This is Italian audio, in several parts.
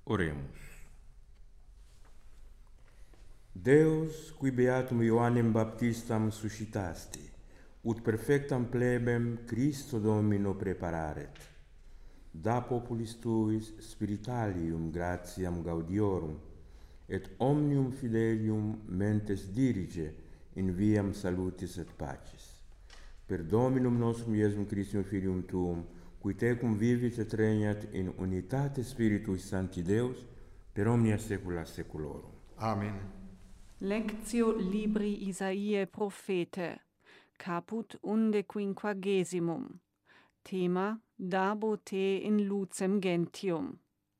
Oremus. Deus, qui beatum Ioannem Baptistam suscitasti, ut perfectam plebem Christo Domino prepararet, da populis tuis spiritualium gratiam gaudiorum, et omnium fidelium mentes dirige in viam salutis et pacis. Per Dominum nostrum Iesum Christum Filium Tuum, qui tecum vivit et regnat in unitate Spiritui Sancti Deus, per omnia saecula saeculorum. Amen. Lectio libri Isaiae Prophete, caput 15. Thema: Dabo te in lucem gentium.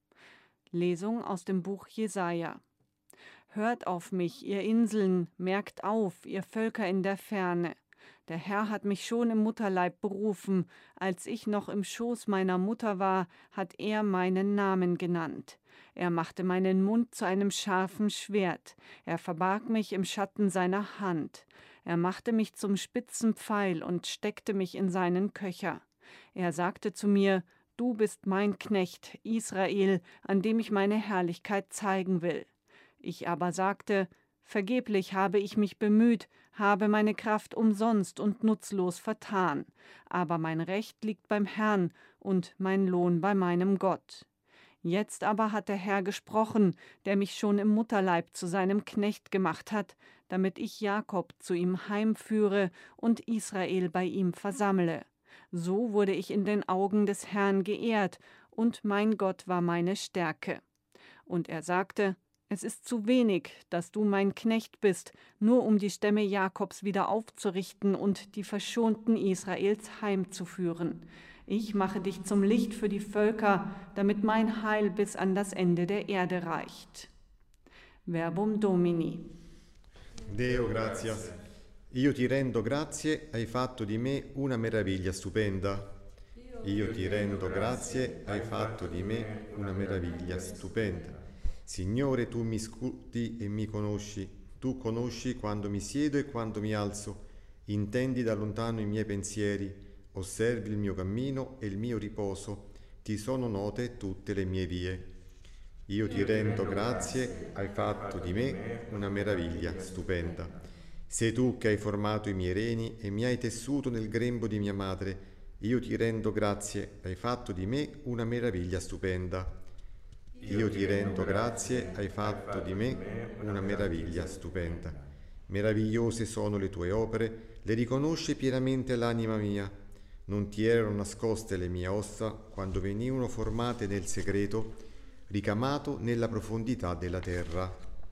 Lesung aus dem Buch Jesaja. Hört auf mich, ihr Inseln, merkt auf, ihr Völker in der Ferne. Der Herr hat mich schon im Mutterleib berufen, als ich noch im Schoß meiner Mutter war, hat er meinen Namen genannt. Er machte meinen Mund zu einem scharfen Schwert, er verbarg mich im Schatten seiner Hand. Er machte mich zum spitzen Pfeil und steckte mich in seinen Köcher. Er sagte zu mir: Du bist mein Knecht, Israel, an dem ich meine Herrlichkeit zeigen will. Ich aber sagte: Vergeblich habe ich mich bemüht, habe meine Kraft umsonst und nutzlos vertan. Aber mein Recht liegt beim Herrn und mein Lohn bei meinem Gott. Jetzt aber hat der Herr gesprochen, der mich schon im Mutterleib zu seinem Knecht gemacht hat, damit ich Jakob zu ihm heimführe und Israel bei ihm versammle. So wurde ich in den Augen des Herrn geehrt, und mein Gott war meine Stärke. Und er sagte: Es ist zu wenig, dass du mein Knecht bist, nur um die Stämme Jakobs wieder aufzurichten und die Verschonten Israels heimzuführen. Ich mache dich zum Licht für die Völker, damit mein Heil bis an das Ende der Erde reicht. Verbum Domini. Deo gratias. Io ti rendo grazie, hai fatto di me una meraviglia stupenda. Io ti rendo grazie, hai fatto di me una meraviglia stupenda. Signore, tu mi scruti e mi conosci. Tu conosci quando mi siedo e quando mi alzo. Intendi da lontano i miei pensieri. Osservi il mio cammino e il mio riposo. Ti sono note tutte le mie vie. Io ti rendo grazie, hai fatto di me una meraviglia stupenda. Sei tu che hai formato i miei reni e mi hai tessuto nel grembo di mia madre. Io ti rendo grazie, hai fatto di me una meraviglia stupenda. Io ti rendo grazie, hai fatto di me una meraviglia stupenda. Meravigliose sono le tue opere, le riconosce pienamente l'anima mia. Non ti erano nascoste le mie ossa quando venivano formate nel segreto, ricamato nella profondità della terra.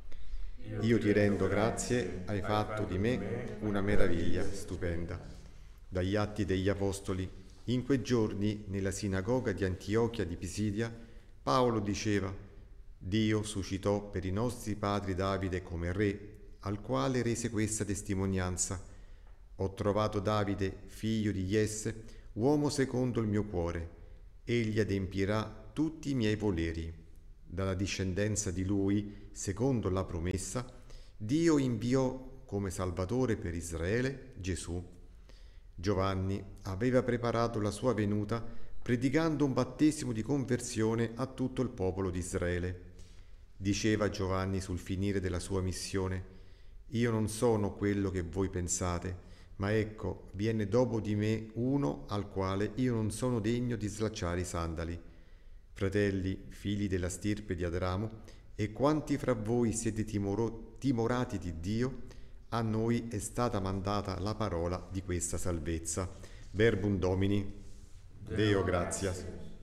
Io ti rendo grazie, hai fatto di me una meraviglia stupenda. Dagli Atti degli Apostoli. In quei giorni, nella sinagoga di Antiochia di Pisidia, Paolo diceva: Dio suscitò per i nostri padri Davide come re, al quale rese questa testimonianza: Ho trovato Davide, figlio di Jesse, uomo secondo il mio cuore. Egli adempirà tutti i miei voleri. Dalla discendenza di lui, secondo la promessa, Dio inviò come Salvatore per Israele Gesù. Giovanni aveva preparato la sua venuta predicando un battesimo di conversione a tutto il popolo di Israele. Diceva Giovanni sul finire della sua missione: Io non sono quello che voi pensate, ma ecco, viene dopo di me uno al quale io non sono degno di slacciare i sandali. Fratelli, figli della stirpe di Adramo, e quanti fra voi siete timorati di Dio, a noi è stata mandata la parola di questa salvezza. Verbum Domini. Deo gratias.